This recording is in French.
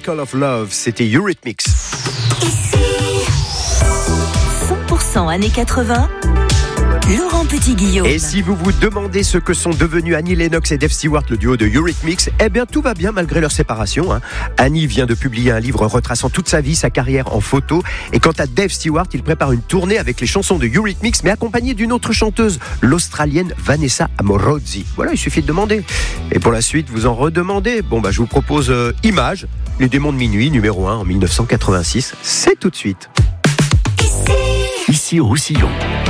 Miracle of Love, c'était Eurythmics. 100% années 80, Laurent Petit-Guillaume. Et si vous vous demandez ce que sont devenus Annie Lennox et Dave Stewart, le duo de Eurythmics, eh bien tout va bien malgré leur séparation. Annie vient de publier un livre retraçant toute sa vie, sa carrière en photo. Et quant à Dave Stewart, il prépare une tournée avec les chansons de Eurythmics, mais accompagné d'une autre chanteuse, l'Australienne Vanessa Amorosi. Voilà, il suffit de demander. Et pour la suite, vous en redemandez. Je vous propose Images, Les Démons de Minuit, numéro 1 en 1986. C'est tout de suite. Ici Roussillon.